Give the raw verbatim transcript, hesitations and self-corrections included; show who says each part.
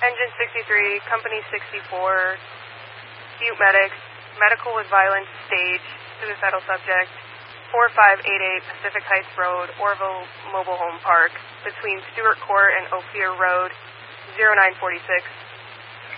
Speaker 1: Engine sixty-three, Company sixty-four, Butte Medics, medical with violence, stage, suicidal subject, four five eight eight Pacific Heights Road, Orville Mobile Home Park, between Stewart Court and Ophir Road, zero nine four six.